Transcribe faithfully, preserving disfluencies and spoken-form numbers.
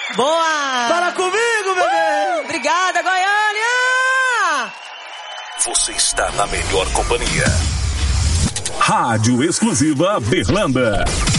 Boa! Fala comigo, bebê! Obrigada, Goiânia! Você está na melhor companhia. Rádio Exclusiva Berlanda.